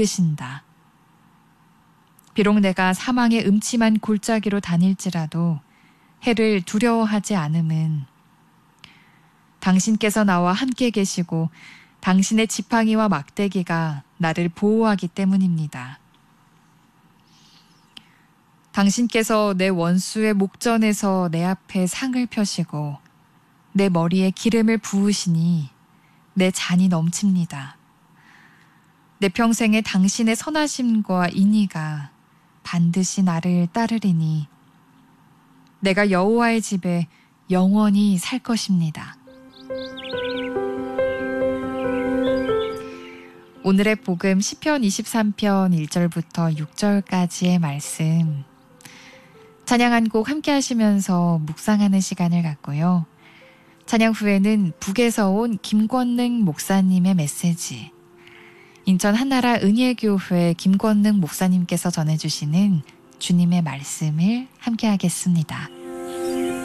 이끄신다. 비록 내가 사망의 음침한 골짜기로 다닐지라도 해를 두려워하지 않음은 당신께서 나와 함께 계시고 당신의 지팡이와 막대기가 나를 보호하기 때문입니다. 당신께서 내 원수의 목전에서 내 앞에 상을 펴시고 내 머리에 기름을 부으시니 내 잔이 넘칩니다. 내 평생에 당신의 선하심과 인의가 반드시 나를 따르리니 내가 여호와의 집에 영원히 살 것입니다. 오늘의 복음 시편 23편 1절부터 6절까지의 말씀 찬양 한 곡 함께 하시면서 묵상하는 시간을 갖고요. 찬양 후에는 북에서 온 김권능 목사님의 메시지, 인천 한나라 은혜교회 김권능 목사님께서 전해주시는 주님의 말씀을 함께 하겠습니다.